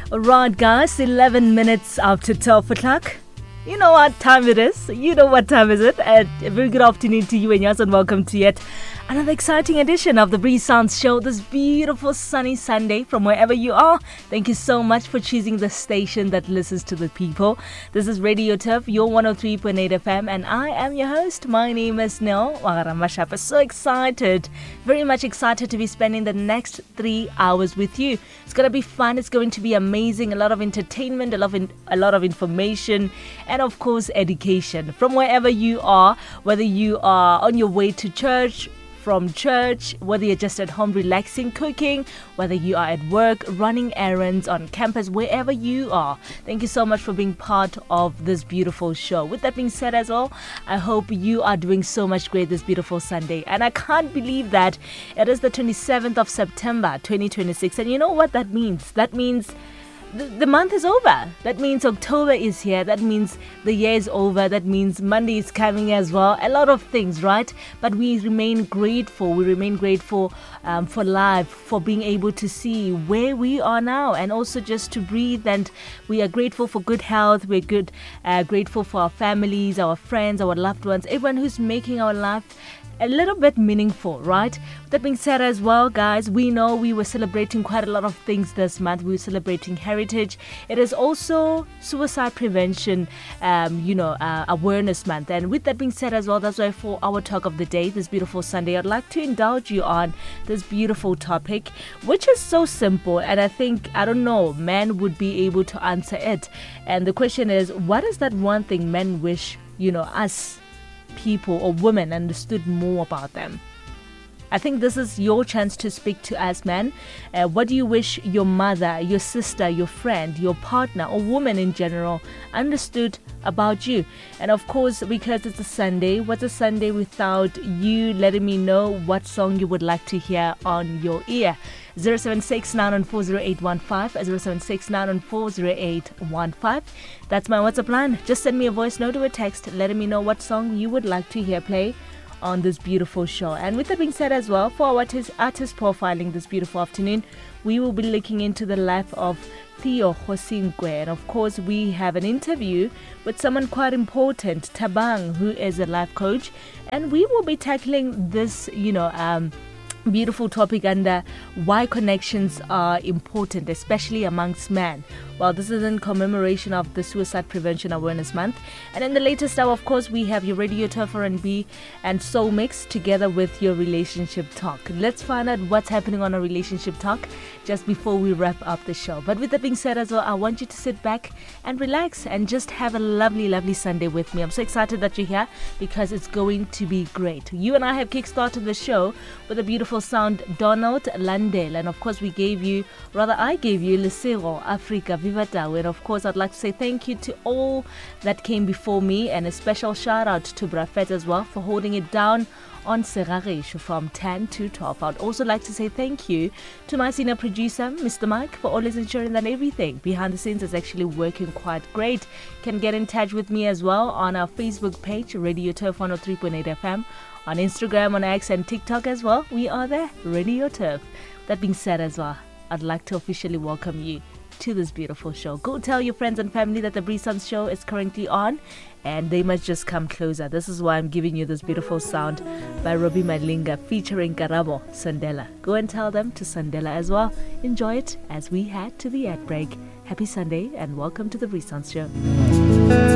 Right, guys, 11 minutes after 12 o'clock. You know what time it is. You know what time is it. A very good afternoon to you and yours, and welcome to yet another exciting edition of the Breeze Sounds Show this beautiful sunny Sunday from wherever you are. Thank you so much for choosing the station that listens to the people. This is Radio Turf, your 103.8 FM, and I am your host. My name is Nil Wagaramashapa. So excited, very much excited to be spending the next 3 hours with you. It's going to be fun. It's going to be amazing. A lot of entertainment, a lot of information, and of course education from wherever you are, whether you are on your way to church, from church, whether you're just at home relaxing, cooking, whether you are at work, running errands, on campus, wherever you are. Thank you so much for being part of this beautiful show. With that being said as well, I hope you are doing so much great this beautiful Sunday. And I can't believe that it is the 27th of September 2026. And you know what that means? That means the month is over. That means October is here. That means the year is over. That means Monday is coming as well. A lot of things, right? But we remain grateful. We remain grateful for life, for being able to see where we are now, and also just to breathe. And we are grateful for good health. We're grateful for our families, our friends, our loved ones, everyone who's making our life a little bit meaningful, right? That being said as well, guys, we know we were celebrating quite a lot of things this month. We were celebrating heritage. It is also suicide prevention, awareness month. And with that being said as well, that's why for our talk of the day, this beautiful Sunday, I'd like to indulge you on this beautiful topic, which is so simple. And I think, men would be able to answer it. And the question is, what is that one thing men wish, us people or women understood more about them? I think this is your chance to speak to us, men. What do you wish your mother, your sister, your friend, your partner, or woman in general understood about you? And of course, because it's a Sunday, what's a Sunday without you letting me know what song you would like to hear on your ear? 076-9140815, 076-9140815. That's my WhatsApp line. Just send me a voice note or a text letting me know what song you would like to hear play on this beautiful show. And with that being said as well, for our artist profiling this beautiful afternoon, we will be looking into the life of Theo Hosinkwe. And of course, we have an interview with someone quite important, Tabang, who is a life coach. And we will be tackling this, beautiful topic under why connections are important, especially amongst men. Well, this is in commemoration of the Suicide Prevention Awareness Month. And in the latest hour, of course, we have your Radio Turf R&B and Soul Mix together with your relationship talk. Let's find out what's happening on a relationship talk just before we wrap up the show. But with that being said as well, I want you to sit back and relax and just have a lovely, lovely Sunday with me. I'm so excited that you're here because it's going to be great. You and I have kickstarted the show with a beautiful sound, Donald Landell. And of course, I gave you Lesero Africa Viva Tau. And of course, I'd like to say thank you to all that came before me, and a special shout out to Brafet as well for holding it down on Seraresh from 10 to 12. I'd also like to say thank you to my senior producer, Mr. Mike, for always ensuring that everything behind the scenes is actually working quite great. You can get in touch with me as well on our Facebook page, Radio Turf 103.8 FM, on Instagram, on X, and TikTok as well. We are there, Radio Turf. That being said as well, I'd like to officially welcome you to this beautiful show. Go tell your friends and family that the Breeze Sounds Show is currently on, and they must just come closer. This is why I'm giving you this beautiful sound by Robbie Malinga featuring Karabo Sandela. Go and tell them to Sandela as well. Enjoy it as we head to the ad break. Happy Sunday and welcome to the Breeze Sounds Show.